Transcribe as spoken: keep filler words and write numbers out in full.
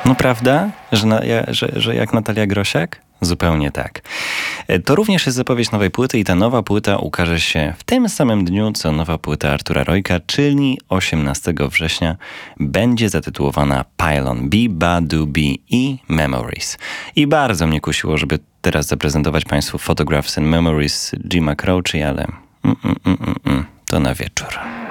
No prawda, że, na, że, że jak Natalia Grosiak? Zupełnie tak. To również jest zapowiedź nowej płyty i ta nowa płyta ukaże się w tym samym dniu, co nowa płyta Artura Rojka, czyli osiemnastego września będzie zatytułowana Pylon B, Badu B i Memories. I bardzo mnie kusiło, żeby teraz zaprezentować Państwu Photographs and Memories Jima Croce, ale mm, mm, mm, mm, to na wieczór.